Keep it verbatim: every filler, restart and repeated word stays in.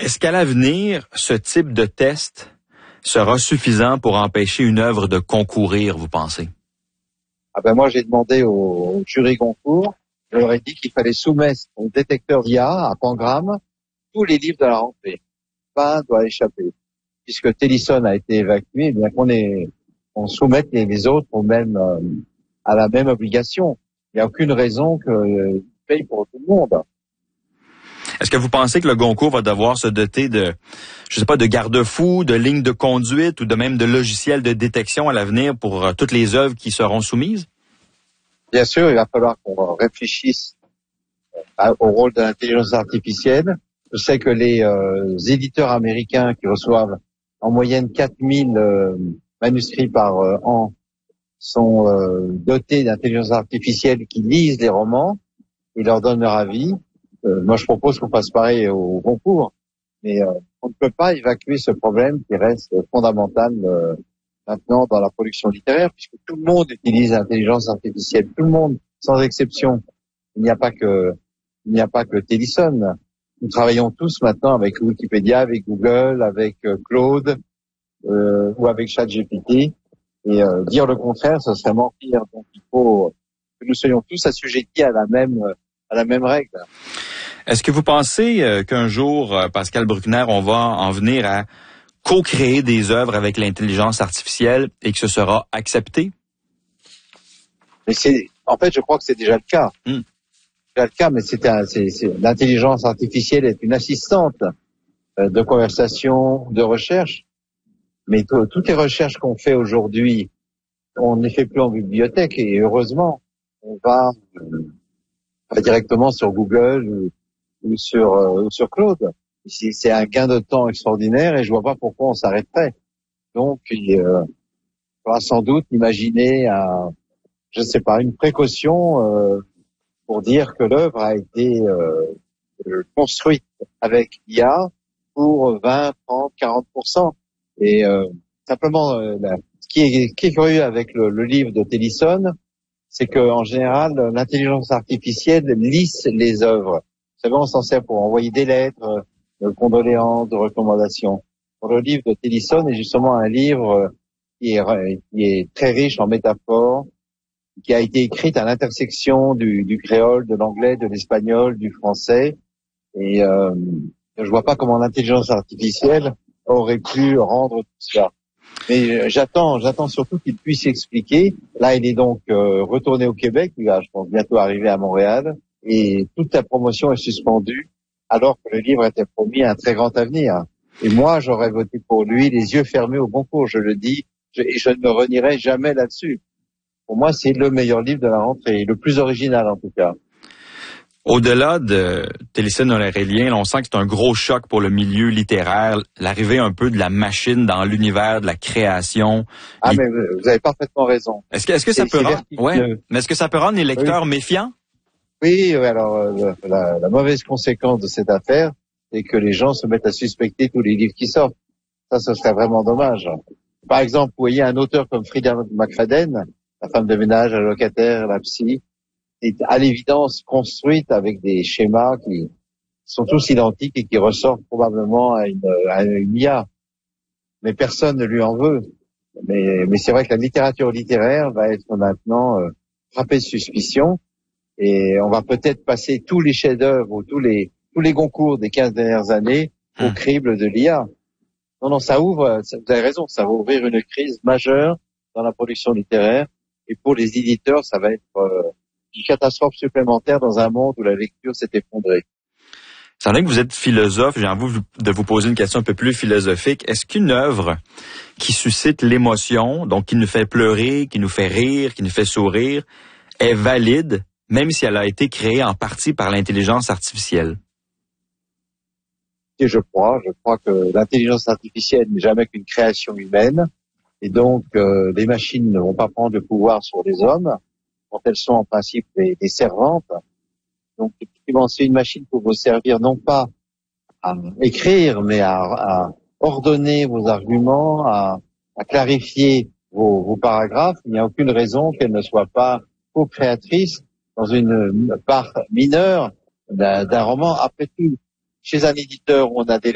Est-ce qu'à l'avenir, ce type de test sera suffisant pour empêcher une œuvre de concourir, vous pensez? Ah ben moi, j'ai demandé au, au jury Goncourt, je leur ai dit qu'il fallait soumettre au détecteur d'I A à Pangramme tous les livres de la rentrée. Pas doit échapper. Puisque Tennyson a été évacué, eh bien qu'on est, on soumette les, les autres au même, euh, à la même obligation. Il n'y a aucune raison qu'ils euh, payent pour tout le monde. Est-ce que vous pensez que le Goncourt va devoir se doter de, je sais pas, de garde-fous, de lignes de conduite ou de même de logiciels de détection à l'avenir pour euh, toutes les œuvres qui seront soumises? Bien sûr, il va falloir qu'on réfléchisse à, au rôle de l'intelligence artificielle. Je sais que les euh, éditeurs américains qui reçoivent en moyenne quatre mille euh, manuscrits par euh, an sont euh, dotés d'intelligence artificielle qui lisent les romans et leur donnent leur avis. Euh, moi, je propose qu'on fasse pareil au concours, mais euh, on ne peut pas évacuer ce problème qui reste fondamental euh, maintenant dans la production littéraire, puisque tout le monde utilise l'intelligence artificielle, tout le monde, sans exception. Il n'y a pas que, il n'y a pas que Tennyson. Nous travaillons tous maintenant avec Wikipédia, avec Google, avec euh, Claude euh, ou avec ChatGPT, et euh, dire le contraire, ce serait mentir. Donc, il faut que nous soyons tous assujettis à la même, à la même règle. Est-ce que vous pensez euh, qu'un jour, euh, Pascal Bruckner, on va en venir à co-créer des œuvres avec l'intelligence artificielle et que ce sera accepté? Mais c'est, en fait, je crois que c'est déjà le cas. Mm. C'est déjà le cas, mais c'est, un, c'est, c'est l'intelligence artificielle est une assistante euh, de conversation, de recherche. Mais t- toutes les recherches qu'on fait aujourd'hui, on ne les fait plus en bibliothèque et heureusement, on va euh, directement sur Google ou, ou sur euh, ou sur Claude. Ici, c'est un gain de temps extraordinaire et je vois pas pourquoi on s'arrêterait. Donc, il euh, faudra sans doute imaginer, un, je sais pas, une précaution euh, pour dire que l'œuvre a été euh, construite avec I A pour vingt, trente, quarante pour cent. Et euh, simplement, euh, la, ce, qui est, ce qui est curieux avec le, le livre de Tennyson, c'est que en général, l'intelligence artificielle lisse les œuvres. Vous savez, on s'en sert pour envoyer des lettres, de condoléances, de recommandations. Pour le livre de Tennyson est justement un livre qui est, qui est très riche en métaphores, qui a été écrite à l'intersection du, du créole, de l'anglais, de l'espagnol, du français. Et euh, je vois pas comment l'intelligence artificielle aurait pu rendre tout cela. Mais j'attends, j'attends surtout qu'il puisse expliquer. Là, il est donc euh, retourné au Québec. Il va, je pense, bientôt arriver à Montréal. Et toute la promotion est suspendue, alors que le livre était promis un très grand avenir. Et moi, j'aurais voté pour lui, les yeux fermés au Goncourt, je le dis, je, et je ne me renierai jamais là-dessus. Pour moi, c'est le meilleur livre de la rentrée, le plus original en tout cas. Au-delà de Tennyson Aurélien, on sent que c'est un gros choc pour le milieu littéraire, l'arrivée un peu de la machine dans l'univers de la création. Ah, Il... mais vous avez parfaitement raison. Est-ce que, est-ce que ça peut rendre, ouais, mais est-ce que ça peut rendre les lecteurs oui. méfiants? Oui, alors euh, la, la mauvaise conséquence de cette affaire, c'est que les gens se mettent à suspecter tous les livres qui sortent. Ça, ce serait vraiment dommage. Par exemple, vous voyez un auteur comme Frida McFadden, la femme de ménage, la locataire, la psy, est à l'évidence construite avec des schémas qui sont tous identiques et qui ressortent probablement à une, à une I A. Mais personne ne lui en veut. Mais, mais c'est vrai que la littérature littéraire va être maintenant euh, frappée de suspicion et on va peut-être passer tous les chefs-d'œuvre ou tous les tous les Goncourt des quinze dernières années au hum. crible de l'I A. Non, non, ça ouvre, vous avez raison, ça va ouvrir une crise majeure dans la production littéraire et pour les éditeurs, ça va être euh, une catastrophe supplémentaire dans un monde où la lecture s'est effondrée. C'est vrai que vous êtes philosophe, j'ai envie de vous poser une question un peu plus philosophique. Est-ce qu'une œuvre qui suscite l'émotion, donc qui nous fait pleurer, qui nous fait rire, qui nous fait sourire, est valide, même si elle a été créée en partie par l'intelligence artificielle? Et je crois, je crois que l'intelligence artificielle n'est jamais qu'une création humaine, et donc euh, les machines ne vont pas prendre le pouvoir sur les hommes, quand elles sont en principe des, des servantes. Donc, effectivement, c'est une machine pour vous servir non pas à écrire, mais à, à ordonner vos arguments, à, à clarifier vos, vos paragraphes. Il n'y a aucune raison qu'elle ne soit pas co-créatrice dans une part mineure d'un, d'un roman. Après tout, chez un éditeur où on a des